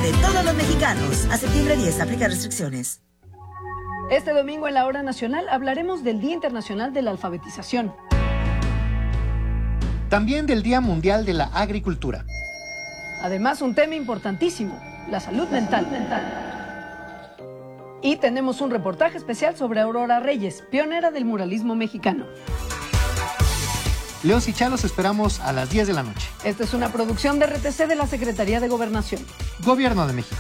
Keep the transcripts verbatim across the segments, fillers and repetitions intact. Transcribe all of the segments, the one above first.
de todos los mexicanos. A septiembre diez, aplica restricciones. Este domingo en la Hora Nacional hablaremos del Día Internacional de la Alfabetización. También del Día Mundial de la Agricultura. Además, un tema importantísimo, la salud mental. Y tenemos un reportaje especial sobre Aurora Reyes, pionera del muralismo mexicano. Leos y Chalos esperamos a las diez de la noche. Esta es una producción de R T C de la Secretaría de Gobernación. Gobierno de México.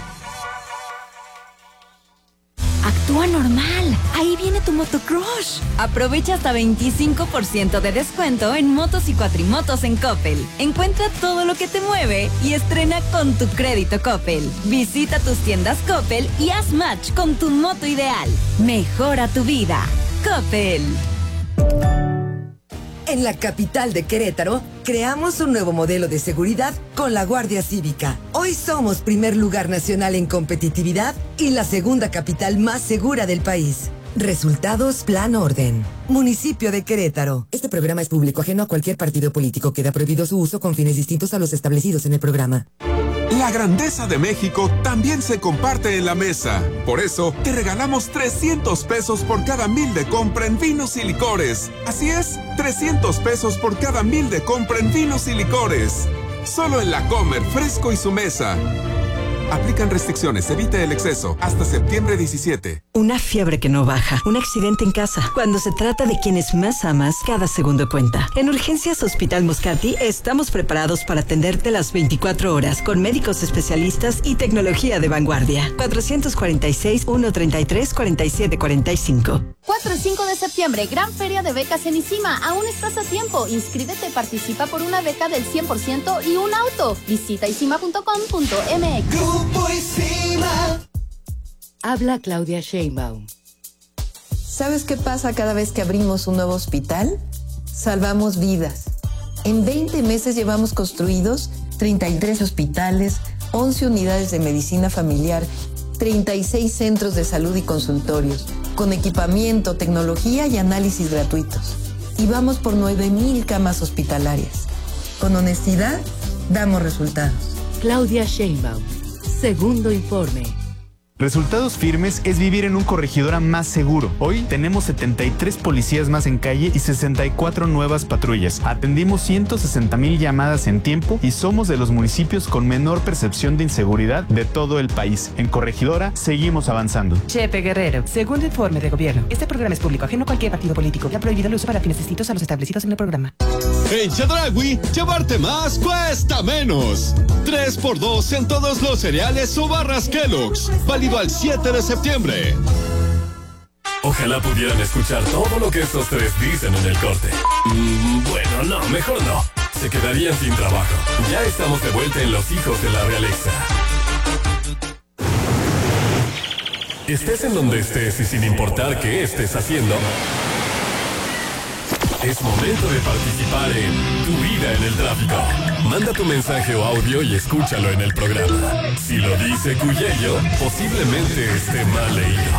Actúa normal. Ahí viene tu motocrush. Aprovecha hasta veinticinco por ciento de descuento en motos y cuatrimotos en Coppel. Encuentra todo lo que te mueve y estrena con tu crédito Coppel. Visita tus tiendas Coppel y haz match con tu moto ideal. Mejora tu vida. Coppel. En la capital de Querétaro, creamos un nuevo modelo de seguridad con la Guardia Cívica. Hoy somos primer lugar nacional en competitividad y la segunda capital más segura del país. Resultados Plan Orden. Municipio de Querétaro. Este programa es público ajeno a cualquier partido político. Queda prohibido su uso con fines distintos a los establecidos en el programa. La grandeza de México también se comparte en la mesa. Por eso, te regalamos trescientos pesos por cada mil de compra en vinos y licores. Así es, trescientos pesos por cada mil de compra en vinos y licores. Solo en La Comer, Fresco y su mesa. Aplican restricciones, evite el exceso. Hasta septiembre diecisiete. Una fiebre que no baja, un accidente en casa. Cuando se trata de quienes más amas, cada segundo cuenta. En Urgencias Hospital Moscati estamos preparados para atenderte las veinticuatro horas con médicos especialistas y tecnología de vanguardia. cuatrocientos cuarenta y seis, ciento treinta y tres, cuarenta y siete cuarenta y cinco. cuatro y cinco de septiembre, gran feria de becas en ICIMA. Aún estás a tiempo. Inscríbete, participa por una beca del cien por ciento y un auto. Visita icima punto com punto m x. Habla Claudia Sheinbaum. ¿Sabes qué pasa cada vez que abrimos un nuevo hospital? Salvamos vidas. En veinte meses llevamos construidos treinta y tres hospitales, once unidades de medicina familiar, treinta y seis centros de salud y consultorios, con equipamiento, tecnología y análisis gratuitos. Y vamos por nueve mil camas hospitalarias. Con honestidad, damos resultados. Claudia Sheinbaum. Segundo informe. Resultados firmes es vivir en un corregidora más seguro. Hoy tenemos setenta y tres policías más en calle y sesenta y cuatro nuevas patrullas. Atendimos ciento sesenta mil llamadas en tiempo y somos de los municipios con menor percepción de inseguridad de todo el país. En Corregidora seguimos avanzando. Chepe Guerrero, segundo informe de gobierno. Este programa es público ajeno a cualquier partido político. Ya prohibido el uso para fines distintos a los establecidos en el programa. En Chedraui, llevarte más cuesta menos. tres por dos en todos los cereales o barras Kellogg's. Válido al siete de septiembre. Ojalá pudieran escuchar todo lo que estos tres dicen en el corte. Mm, bueno, no, mejor no. Se quedarían sin trabajo. Ya estamos de vuelta en Los Hijos de la Realeza. Estés en donde estés y sin importar qué estés haciendo, es momento de participar en Tu Vida en el Tráfico. Manda tu mensaje o audio y escúchalo en el programa. Si lo dice Cuyello, posiblemente esté mal leído.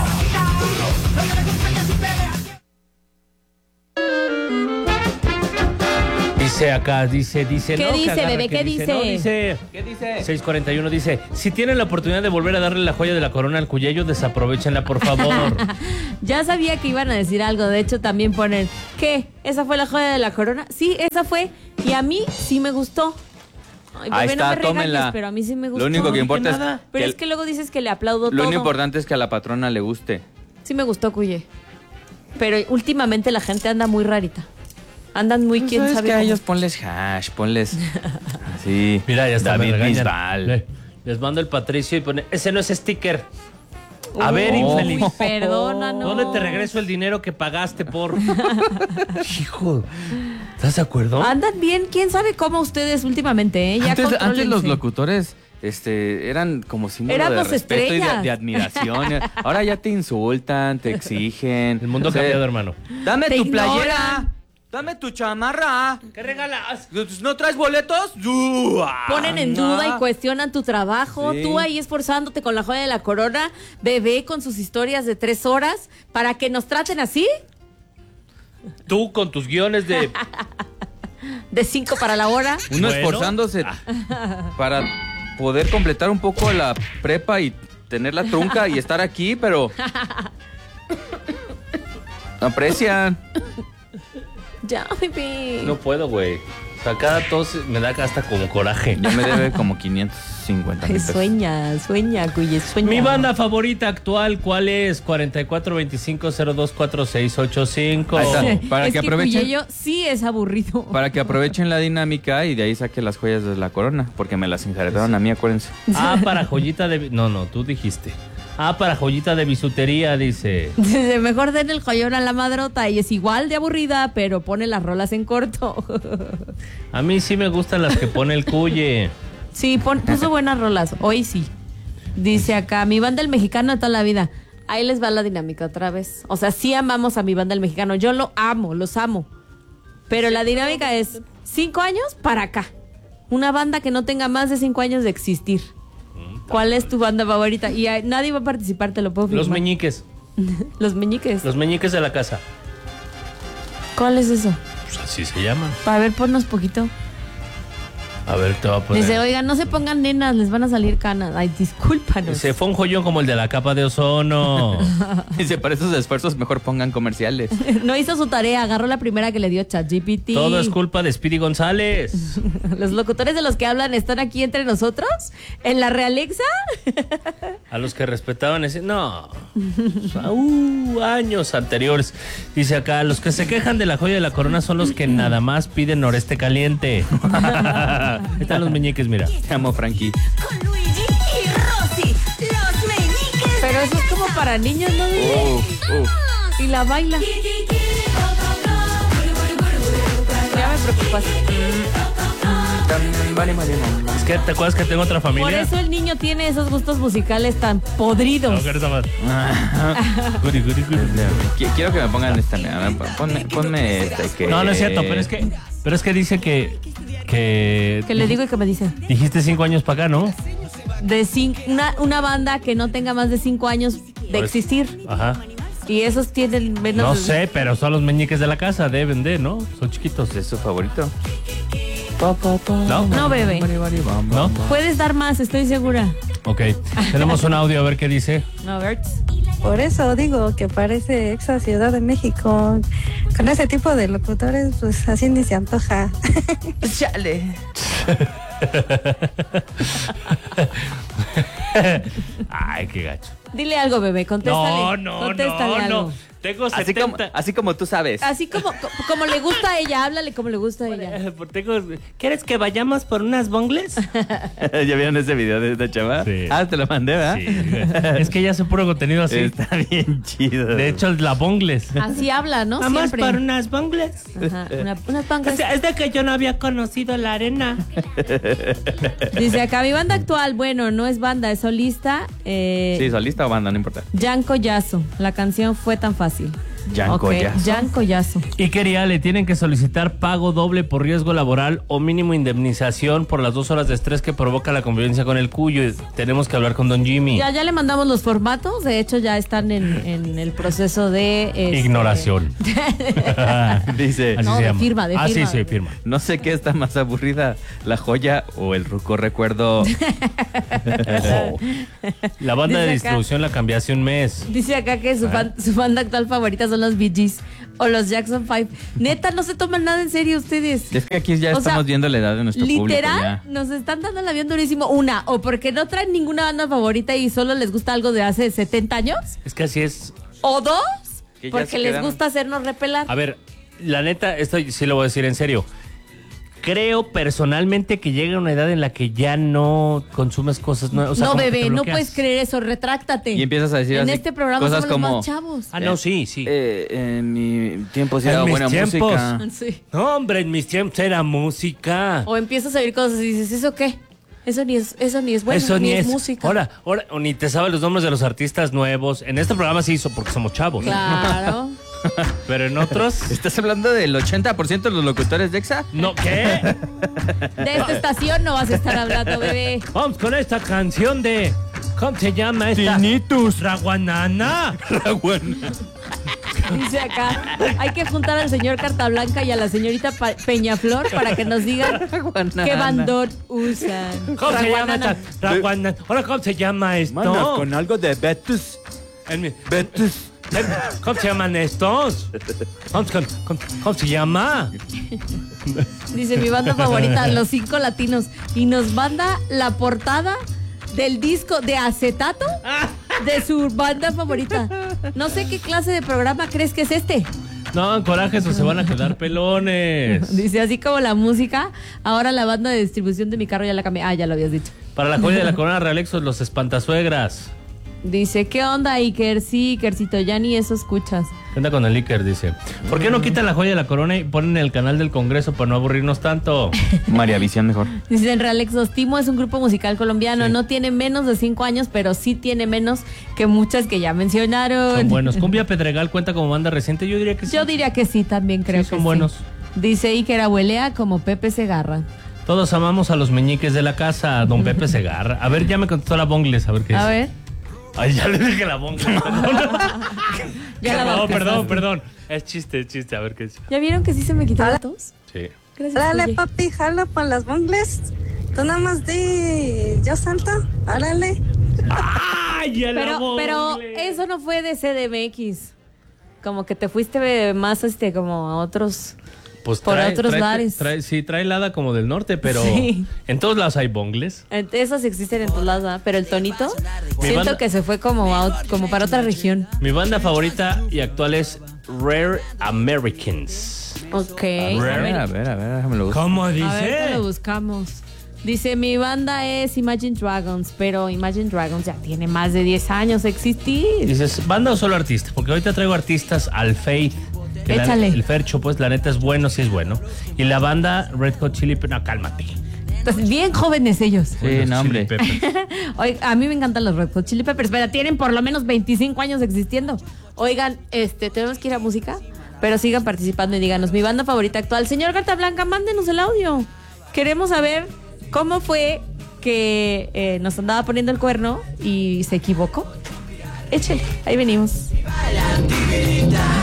Dice acá, dice, dice... ¿Qué no, dice, agarre, bebé? ¿Qué dice? No, dice... ¿Qué dice? seis cuarenta y uno dice, si tienen la oportunidad de volver a darle la joya de la corona al Cuyello, desaprovechenla, por favor. Ya sabía que iban a decir algo. De hecho, también ponen, ¿qué? ¿Esa fue la joya de la corona? Sí, esa fue. Y a mí sí me gustó. Ay, Ahí bebé, está, no me regañes, tómenla. pero a mí sí me gustó. Lo único que No importa dije es nada. Pero que es que luego dices que le aplaudo Lo todo. único importante es que a la patrona le guste. Sí me gustó, Cuye. Pero últimamente la gente anda muy rarita. Andan muy, quién ¿Sabes sabe que a cómo. ellos ponles hash, ponles así. Mira, ya está, David me regañan. Bisbal. Le- Les mando el Patricio y pone, ese no es sticker. A Uy, ver, infeliz. perdónanos. ¿Dónde te regreso el dinero que pagaste por...? Hijo, ¿estás de acuerdo? Andan bien, quién sabe cómo ustedes últimamente, ¿eh? Ya Antes, antes los contrólense. locutores este, eran como símbolo Éramos de respeto y de, estrellas. de admiración. Ahora ya te insultan, te exigen. El mundo ha O sea, cambiado, hermano. Dame Te tu ignoran. playera. Dame tu chamarra. ¿Qué regalas? ¿No traes boletos? Ponen en duda y cuestionan tu trabajo. Sí. Tú ahí esforzándote con la joya de la corona, bebé con sus historias de tres horas, para que nos traten así. Tú con tus guiones de... De cinco para la hora. Uno Bueno. esforzándose para poder completar un poco la prepa y tener la trunca y estar aquí, pero no aprecian. Ya, bebé. No puedo, güey. O sea, cada tos me da hasta como coraje. Ya me debe como quinientos cincuenta mil pesos. Sueña, sueña, cuye, sueña. Mi banda favorita actual, ¿cuál es? cuarenta y cuatro veinticinco cero dos cuatro seis ocho cinco. Ahí está, para es que que aprovechen. Cuyello sí es aburrido. Para que aprovechen la dinámica y de ahí saque las joyas de la corona, porque me las enjaredaron a mí, acuérdense. Ah, para joyita de... No, no, tú dijiste. Ah, para joyita de bisutería, dice. Dice, mejor den el joyón a la madrota y es igual de aburrida, pero pone las rolas en corto. A mí sí me gustan las que pone el Cuye. Sí, pon, puso buenas rolas, hoy sí. Dice acá, mi banda el mexicano de toda la vida. Ahí les va la dinámica otra vez. O sea, sí amamos a mi banda el mexicano. Yo lo amo, los amo. Pero la dinámica es cinco años para acá. Una banda que no tenga más de cinco años de existir. ¿Cuál es tu banda favorita? Y hay, nadie va a participar, te lo puedo firmar. Los meñiques. Los meñiques. Los meñiques de la casa. ¿Cuál es eso? Pues así se llaman. Para ver, ponnos poquito. A ver, te voy a poner. Dice, oigan, no se pongan nenas, les van a salir canas. Ay, discúlpanos. Se fue un joyón como el de la capa de ozono. Dice, para esos esfuerzos mejor pongan comerciales. No hizo su tarea, agarró la primera que le dio ChatGPT. Todo es culpa de Speedy González. Los locutores de los que hablan están aquí entre nosotros, en la Realexa. A los que respetaban ese... No. Uh, años anteriores. Dice acá, los que se quejan de la joya de la corona son los que nada más piden noreste caliente. Están los meñiques, mira. Te amo, Frankie. Con Luigi y Rosy, los meñiques. Pero eso es como para niños, ¿no? Uh, uh. Y la baila. Ya me preocupas. Es que te acuerdas que tengo otra familia. Por eso el niño tiene esos gustos musicales tan podridos. No, que eres más. Guri, guri, guri. Quiero que me pongan esta. Ponme, ponme esta. Que... No, no es cierto, pero es que, pero es que dice que, que. Que le digo y que me dice. Dijiste cinco años para acá, ¿no? De cinco, una, una banda que no tenga más de cinco años de existir. Ajá. Y esos tienen menos. No de... sé, pero son los meñiques de la casa, deben de, ¿no? Son chiquitos. ¿Es su favorito? No, no, bebé. ¿No? Puedes dar más, estoy segura. Ok, tenemos un audio, a ver qué dice. No, Bert. Por eso digo que parece exa Ciudad de México. Con ese tipo de locutores, pues así ni se antoja. Chale. Ay, qué gacho. Dile algo, bebé, contéstale. No, no, contéstale no, algo. no. Tengo así setenta. como, así como tú sabes. Así como, co- como le gusta a ella, háblale como le gusta a ella. Tengo... ¿Quieres que vayamos por unas bongles? ¿Ya vieron ese video de esta chava? Sí. Ah, te lo mandé, ¿verdad? Sí. Es que ella hace puro contenido así. Está bien chido. De hecho, es la bongles. Así habla, ¿no? Vamos Siempre. por unas bongles. Ajá, una, unas pancas. O sea, es de que yo no había conocido la arena. Dice acá, mi banda actual, bueno, no es banda, es solista. Eh, Sí, solista o banda, no importa. Jan Collazo. La canción fue tan fácil. Jan Ok, Collazo. Jan Collazo. Y quería, le tienen que solicitar pago doble por riesgo laboral o mínimo indemnización por las dos horas de estrés que provoca la convivencia con el Cuyo. Tenemos que hablar con don Jimmy. Ya, ya le mandamos los formatos, de hecho ya están en, en el proceso de... este, Ignoración. Dice. No, de firma, de ah, firma. sí, sí, firma. No sé qué está más aburrida, la joya o el ruco recuerdo. Ojo. La banda Dice de acá- distribución la cambié hace un mes. Dice acá que su, fan- su banda actual favorita son los Bee Gees o los Jackson Five. Neta, no se toman nada en serio ustedes. Es que aquí ya O estamos sea, viendo la edad de nuestro público. Literal, Ya. nos están dando el avión durísimo. Una, o porque no traen ninguna banda favorita y solo les gusta algo de hace setenta años. Es que así es. O dos, Que ya porque se les quedaron. gusta hacernos repelar. A ver, la neta, esto sí lo voy a decir en serio. Creo personalmente que llega una edad en la que ya no consumes cosas nuevas. O sea, no, como que te bebé, no bloqueas. puedes creer eso, retráctate. Y empiezas a decir En así este programa cosas somos los como, más chavos. Ah, no, sí, sí. Eh, en mi tiempo sí En era mis buena tiempos. música. Sí. No, hombre, en mis tiempos era música. O empiezas a oír cosas y dices, ¿eso qué? Eso ni es, eso ni es bueno, Eso ni, ni es, es música. Ahora, ahora, o ni te sabes los nombres de los artistas nuevos. En este programa se hizo porque somos chavos. Claro. Pero en otros. ¿Estás hablando del ochenta por ciento de los locutores de EXA? No, ¿qué? De esta estación no vas a estar hablando, bebé. Vamos con esta canción de. ¿Cómo se llama esta? Tinnitus. Raguanana. Raguana. Dice acá, hay que juntar al señor Carta Blanca y a la señorita Pa- Peñaflor para que nos digan qué bandón usan. ¿Cómo se llama Raguanana. esta? Raguanana. Ahora, ¿cómo se llama esto? Mano, con algo de Betus. Betus. ¿Cómo se llaman estos? ¿Cómo, cómo- cómo- cómo se llama? Dice mi banda favorita, Los Cinco Latinos. Y nos manda la portada del disco de acetato de su banda favorita. No sé qué clase de programa crees que es este. No, corajes o se van a quedar pelones. Dice, así como la música, ahora la banda de distribución de mi carro ya la cambié. Ah, ya lo habías dicho. Para la joya de la corona Realexos, los espantasuegras. Dice, ¿qué onda, Iker? Sí, Ikercito, ya ni eso escuchas. ¿Qué onda con el Iker? Dice. ¿Por qué no quitan la joya de la corona y ponen el canal del Congreso para no aburrirnos tanto? María Visión mejor. Dice, en Realexos, Timo es un grupo musical colombiano. Sí. No tiene menos de cinco años, pero sí tiene menos que muchas que ya mencionaron. Son buenos. ¿Cumbia Pedregal cuenta como banda reciente? Yo diría que sí. Yo diría que sí, también creo sí, que son buenos. Sí. Dice Iker abuelea como Pepe Segarra. Todos amamos a los meñiques de la casa, don Pepe Segarra. A ver, ya me contestó la Bongles, a ver qué A dice. ver. Ay, ya le dije la Bongles. Ya la no, perdón, perdón. Es chiste, es chiste, a ver qué dice. ¿Ya vieron que sí se me quitó la tos? Sí. Gracias, Dale, oye. papi, jala con las bongles. Tú nada más di yo santo, árale. ¡Ay, ya la Pero, pero eso no fue de C D M X. Como que te fuiste más este como a otros Pues por trae, otros trae- lares. trae- sí, trae helada como del norte, pero Sí. en todos lados hay Bongles. Eh, Esos existen en todos lados, ¿verdad? Pero el tonito Mi siento banda- que se fue como a ot- como para otra región. Mi banda favorita y actual es Rare Americans. Ok. A ver, a ver, A ver, a ver, déjame lo busco. ¿Cómo a ver, dice? te lo buscamos. Dice, mi banda es Imagine Dragons, pero Imagine Dragons ya tiene más de diez años de existir. Dices, ¿banda o solo artista? Porque ahorita traigo artistas al Faith. que la- Échale. el Fercho, pues la neta es bueno, sí es bueno. Y la banda Red Hot Chili Peppers, no, cálmate. Entonces, bien jóvenes ellos. Sí, no, hombre. Chili Peppers. Oye, a mí me encantan los Red Hot Chili Peppers, pero tienen por lo menos veinticinco años existiendo. Oigan, este, tenemos que ir a música, pero sigan participando y díganos, mi banda favorita actual. Señor Carta Blanca, mándenos el audio. Queremos saber cómo fue que eh, nos andaba poniendo el cuerno y se equivocó. Échale, ahí venimos. Baila,